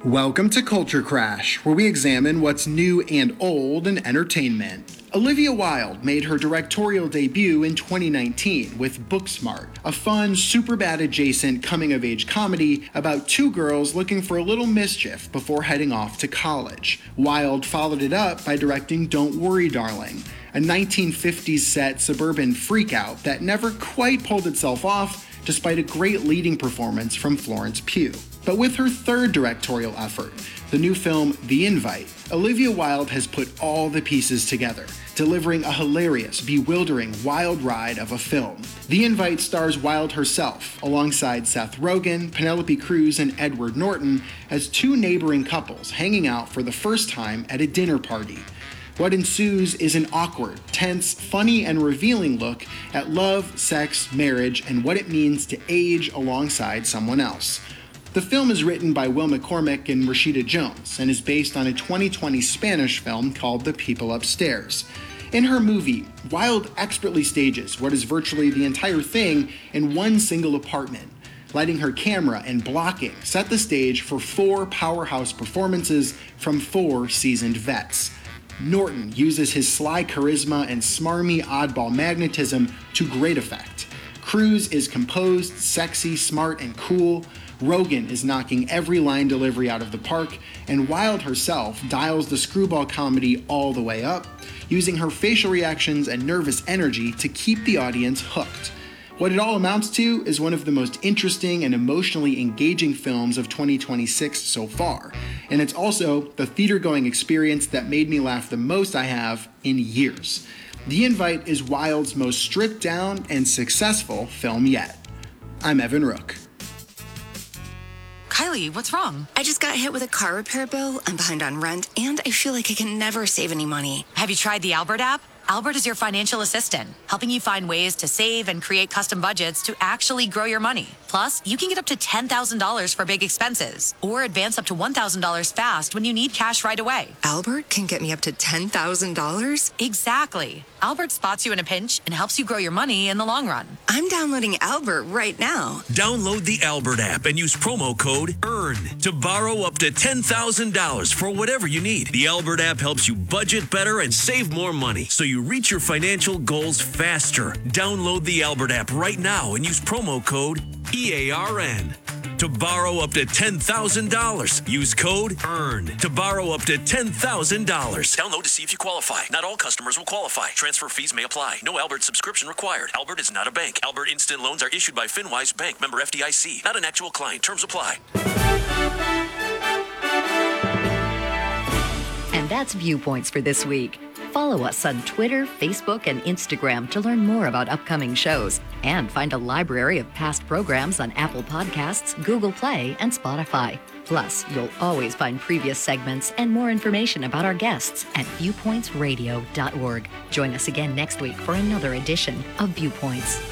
Welcome to Culture Crash, where we examine what's new and old in entertainment. Olivia Wilde made her directorial debut in 2019 with Booksmart, a fun, Superbad-adjacent coming-of-age comedy about two girls looking for a little mischief before heading off to college. Wilde followed it up by directing Don't Worry, Darling, a 1950s set suburban freakout that never quite pulled itself off despite a great leading performance from Florence Pugh. But with her third directorial effort, the new film The Invite, Olivia Wilde has put all the pieces together, delivering a hilarious, bewildering, wild ride of a film. The Invite stars Wilde herself, alongside Seth Rogen, Penelope Cruz, and Edward Norton, as two neighboring couples hanging out for the first time at a dinner party. What ensues is an awkward, tense, funny, and revealing look at love, sex, marriage, and what it means to age alongside someone else. The film is written by Will McCormick and Rashida Jones and is based on a 2020 Spanish film called The People Upstairs. In her movie, Wilde expertly stages what is virtually the entire thing in one single apartment, letting her camera and blocking set the stage for four powerhouse performances from four seasoned vets. Norton uses his sly charisma and smarmy oddball magnetism to great effect. Cruz is composed, sexy, smart, and cool. Rogen is knocking every line delivery out of the park, and Wilde herself dials the screwball comedy all the way up, using her facial reactions and nervous energy to keep the audience hooked. What it all amounts to is one of the most interesting and emotionally engaging films of 2026 so far, and it's also the theater-going experience that made me laugh the most I have in years. The Invite is Wilde's most stripped-down and successful film yet. I'm Evan Rook. Kylie, what's wrong? I just got hit with a car repair bill, I'm behind on rent, and I feel like I can never save any money. Have you tried the Albert app? Albert is your financial assistant, helping you find ways to save and create custom budgets to actually grow your money. Plus, you can get up to $10,000 for big expenses, or advance up to $1,000 fast when you need cash right away. Albert can get me up to $10,000? Exactly. Albert spots you in a pinch and helps you grow your money in the long run. I'm downloading Albert right now. Download the Albert app and use promo code EARN to borrow up to $10,000 for whatever you need. The Albert app helps you budget better and save more money, so you reach your financial goals faster. Download the Albert app right now and use promo code EARN to borrow up to $10,000. Use code EARN to borrow up to $10,000. Download to see if you qualify. Not all customers will qualify. Transfer fees may apply. No Albert subscription required. Albert is not a bank. Albert Instant Loans are issued by FinWise Bank, member FDIC. Not an actual client. Terms apply. And that's Viewpoints for this week. Follow us on Twitter, Facebook, and Instagram to learn more about upcoming shows and find a library of past programs on Apple Podcasts, Google Play, and Spotify. Plus, you'll always find previous segments and more information about our guests at viewpointsradio.org. Join us again next week for another edition of Viewpoints.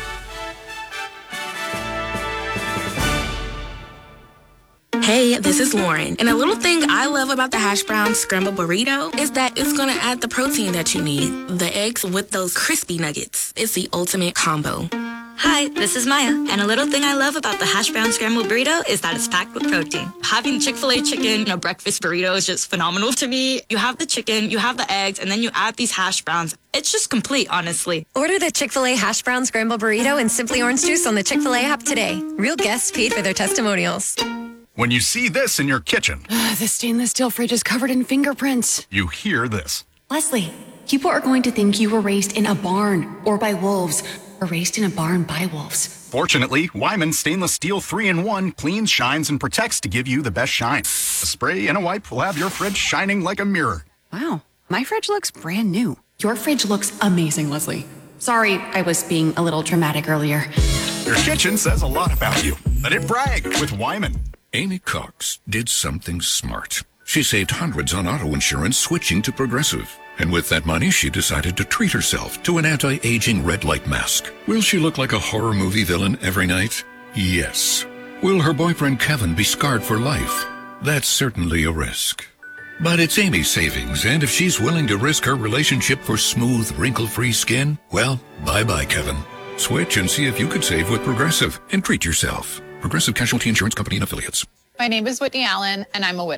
Hey, this is Lauren, and a little thing I love about the hash brown scrambled burrito is that it's gonna add the protein that you need. The eggs with those crispy nuggets. It's the ultimate combo. Hi, this is Maya, and a little thing I love about the hash brown scrambled burrito is that it's packed with protein. Having Chick-fil-A chicken in a breakfast burrito is just phenomenal to me. You have the chicken, you have the eggs, and then you add these hash browns. It's just complete, honestly. Order the Chick-fil-A hash brown scrambled burrito and Simply Orange Juice on the Chick-fil-A app today. Real guests paid for their testimonials. When you see this in your kitchen, the stainless steel fridge is covered in fingerprints. You hear this. Leslie, people are going to think you were raised in a barn or by wolves, or raised in a barn by wolves. Fortunately, Wyman Stainless Steel 3-in-1 cleans, shines, and protects to give you the best shine. A spray and a wipe will have your fridge shining like a mirror. Wow, my fridge looks brand new. Your fridge looks amazing, Leslie. Sorry, I was being a little dramatic earlier. Your kitchen says a lot about you. Let it brag with Wyman. Amy Cox did something smart. She saved hundreds on auto insurance switching to Progressive. And with that money, she decided to treat herself to an anti-aging red light mask. Will she look like a horror movie villain every night? Yes. Will her boyfriend Kevin be scarred for life? That's certainly a risk. But it's Amy's savings, and if she's willing to risk her relationship for smooth, wrinkle-free skin, well, bye-bye, Kevin. Switch and see if you could save with Progressive and treat yourself. Progressive Casualty Insurance Company and Affiliates. My name is Whitney Allen, and I'm a widow.